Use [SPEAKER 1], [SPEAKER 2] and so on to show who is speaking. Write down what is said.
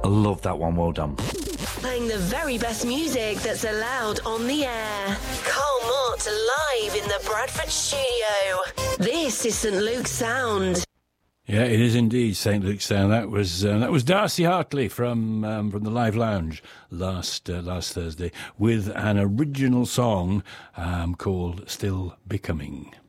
[SPEAKER 1] I love that one. Well done.
[SPEAKER 2] Playing the very best music that's allowed on the air. Carl Mott live in the Bradford studio. This is St Luke's Sound.
[SPEAKER 3] Yeah, it is indeed St Luke's Sound. That was Darcy Hartley from the Live Lounge last Thursday with an original song called "Still Becoming."